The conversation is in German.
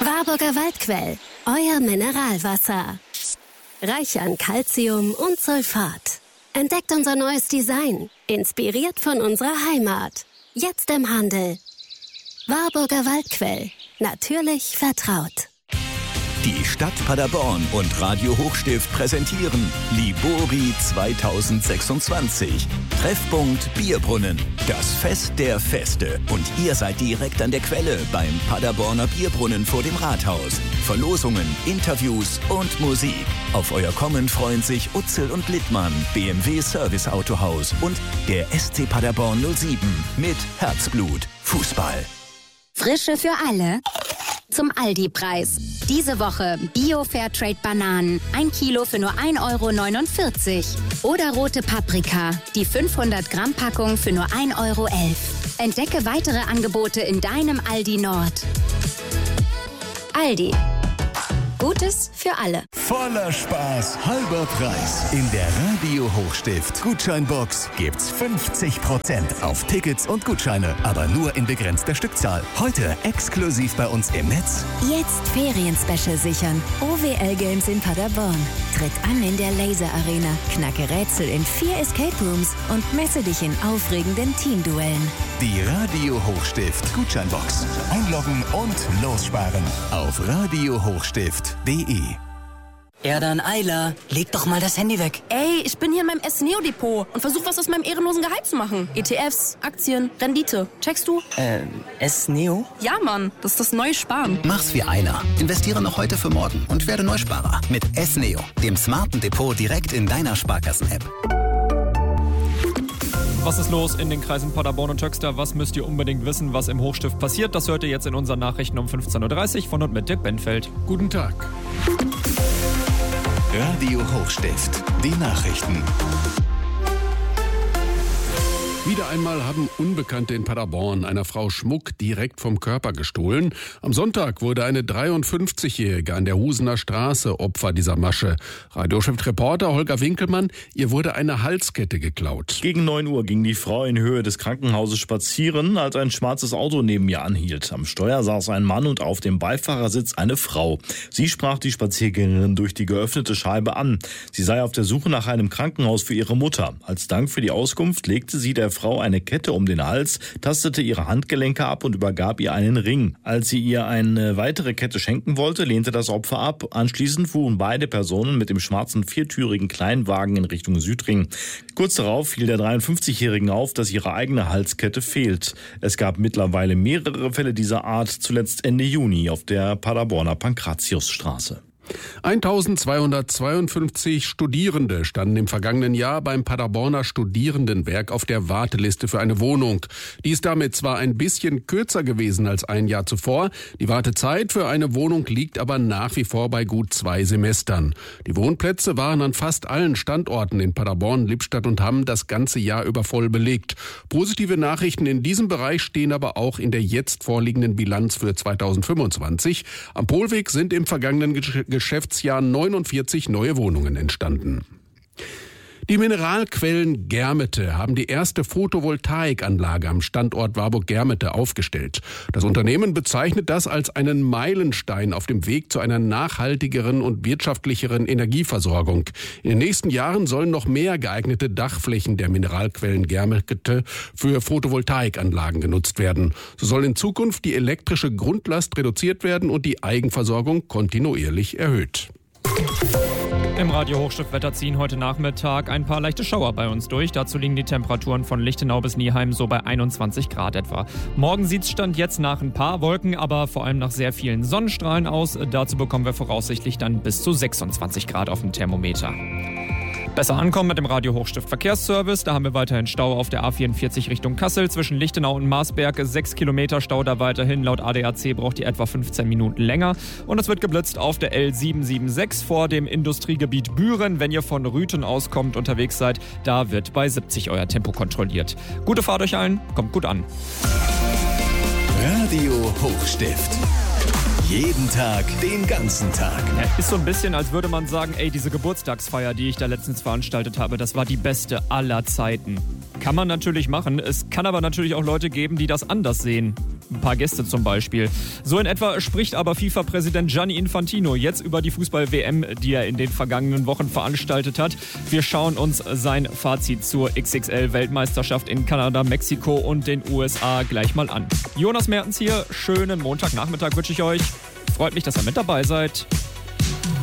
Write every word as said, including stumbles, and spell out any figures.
Warburger Waldquell, euer Mineralwasser. Reich an Calcium und Sulfat. Entdeckt unser neues Design, inspiriert von unserer Heimat. Jetzt im Handel. Warburger Waldquell, natürlich vertraut. Die Stadt Paderborn und Radio Hochstift präsentieren Libori zweitausendsechsundzwanzig. Treffpunkt Bierbrunnen. Das Fest der Feste. Und ihr seid direkt an der Quelle beim Paderborner Bierbrunnen vor dem Rathaus. Verlosungen, Interviews und Musik. Auf euer Kommen freuen sich Utzel und Littmann, B M W Service Autohaus und der S C Paderborn null sieben mit Herzblut Fußball. Frische für alle zum Aldi-Preis. Diese Woche Bio-Fairtrade-Bananen, ein Kilo für nur ein Euro neunundvierzig. Oder rote Paprika, die fünfhundert Gramm Packung für nur ein Euro elf. Entdecke weitere Angebote in deinem Aldi Nord. Aldi. Gutes für alle. Voller Spaß, halber Preis. In der Radio Hochstift Gutscheinbox gibt's fünfzig Prozent auf Tickets und Gutscheine, aber nur in begrenzter Stückzahl. Heute exklusiv bei uns im Netz. Jetzt Ferien-Special sichern. O W L Games in Paderborn. Tritt an in der Laser Arena, knacke Rätsel in vier Escape Rooms und messe dich in aufregenden Teamduellen. Die Radio Hochstift Gutscheinbox. Einloggen und lossparen auf radio hochstift punkt de. Erdan Eiler, leg doch mal das Handy weg. Ey, ich bin hier in meinem S-Neo-Depot und versuche was aus meinem ehrenlosen Gehalt zu machen. E T Fs, Aktien, Rendite. Checkst du? Äh, S-Neo? Ja, Mann, das ist das neue Sparen. Mach's wie Eiler. Investiere noch heute für morgen und werde Neusparer. Mit S-Neo, dem smarten Depot direkt in deiner Sparkassen-App. Was ist los in den Kreisen Paderborn und Höxter? Was müsst ihr unbedingt wissen, was im Hochstift passiert? Das hört ihr jetzt in unseren Nachrichten um fünfzehn Uhr dreißig von und mit Dirk Benfeld. Guten Tag. Radio Hochstift, die Nachrichten. Wieder einmal haben Unbekannte in Paderborn einer Frau Schmuck direkt vom Körper gestohlen. Am Sonntag wurde eine dreiundfünfzigjährige an der Husener Straße Opfer dieser Masche. Radiochef-Reporter Holger Winkelmann, ihr wurde eine Halskette geklaut. Gegen neun Uhr ging die Frau in Höhe des Krankenhauses spazieren, als ein schwarzes Auto neben ihr anhielt. Am Steuer saß ein Mann und auf dem Beifahrersitz eine Frau. Sie sprach die Spaziergängerin durch die geöffnete Scheibe an. Sie sei auf der Suche nach einem Krankenhaus für ihre Mutter. Als Dank für die Auskunft legte sie der Frau eine Kette um den Hals, tastete ihre Handgelenke ab und übergab ihr einen Ring. Als sie ihr eine weitere Kette schenken wollte, lehnte das Opfer ab. Anschließend fuhren beide Personen mit dem schwarzen viertürigen Kleinwagen in Richtung Südring. Kurz darauf fiel der dreiundfünfzigjährigen auf, dass ihre eigene Halskette fehlt. Es gab mittlerweile mehrere Fälle dieser Art, zuletzt Ende Juni auf der Paderborner Pankratiusstraße. eintausendzweihundertzweiundfünfzig Studierende standen im vergangenen Jahr beim Paderborner Studierendenwerk auf der Warteliste für eine Wohnung. Die ist damit zwar ein bisschen kürzer gewesen als ein Jahr zuvor, die Wartezeit für eine Wohnung liegt aber nach wie vor bei gut zwei Semestern. Die Wohnplätze waren an fast allen Standorten in Paderborn, Lippstadt und Hamm das ganze Jahr über voll belegt. Positive Nachrichten in diesem Bereich stehen aber auch in der jetzt vorliegenden Bilanz für zweitausendfünfundzwanzig. Am Polweg sind im vergangenen Geschäftsjahr neunundvierzig neue Wohnungen entstanden. Die Mineralquellen Germete haben die erste Photovoltaikanlage am Standort Warburg-Germete aufgestellt. Das Unternehmen bezeichnet das als einen Meilenstein auf dem Weg zu einer nachhaltigeren und wirtschaftlicheren Energieversorgung. In den nächsten Jahren sollen noch mehr geeignete Dachflächen der Mineralquellen Germete für Photovoltaikanlagen genutzt werden. So soll in Zukunft die elektrische Grundlast reduziert werden und die Eigenversorgung kontinuierlich erhöht. Im Radio Hochstiftwetter ziehen heute Nachmittag ein paar leichte Schauer bei uns durch. Dazu liegen die Temperaturen von Lichtenau bis Nieheim so bei einundzwanzig Grad etwa. Morgen sieht es Stand jetzt nach ein paar Wolken, aber vor allem nach sehr vielen Sonnenstrahlen aus. Dazu bekommen wir voraussichtlich dann bis zu sechsundzwanzig Grad auf dem Thermometer. Besser ankommen mit dem Radio Hochstift Verkehrsservice. Da haben wir weiterhin Stau auf der A vierundvierzig Richtung Kassel zwischen Lichtenau und Marsberg. Sechs Kilometer Stau da weiterhin. Laut A D A C braucht ihr etwa fünfzehn Minuten länger. Und es wird geblitzt auf der L sieben sieben sechs vor dem Industriegebiet Büren. Wenn ihr von Rüthen auskommt, unterwegs seid, da wird bei siebzig euer Tempo kontrolliert. Gute Fahrt euch allen, kommt gut an. Radio Hochstift. Jeden Tag, den ganzen Tag. Ja, ist so ein bisschen, als würde man sagen, ey, diese Geburtstagsfeier, die ich da letztens veranstaltet habe, das war die beste aller Zeiten. Kann man natürlich machen. Es kann aber natürlich auch Leute geben, die das anders sehen. Ein paar Gäste zum Beispiel. So in etwa spricht aber FIFA-Präsident Gianni Infantino jetzt über die Fußball-W M, die er in den vergangenen Wochen veranstaltet hat. Wir schauen uns sein Fazit zur X X L-Weltmeisterschaft in Kanada, Mexiko und den U S A gleich mal an. Jonas Mertens hier, schönen Montagnachmittag wünsche ich euch. Freut mich, dass ihr mit dabei seid.